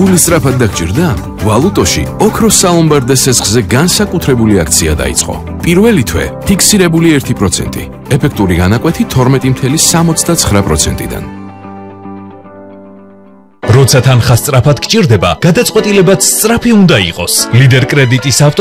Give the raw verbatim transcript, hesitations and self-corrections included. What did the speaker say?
ფული სწრაფად დაგჭირდა? ვალუტოში ოქროს სალომბარდე სესხზე განსაკუთრებული აქცია დაიწყო. პირველი თვე ფიქსირებული ერთი პროცენტი, ეფექტური განაკვეთი თორმეტი მცდე სამოცდაცხრა პროცენტიდან. როცა თანხა სწრაფად გჭირდება, გადაწყვეტილებაც სწრაფი უნდა იყოს. ლიდერ კრედიტის ავტო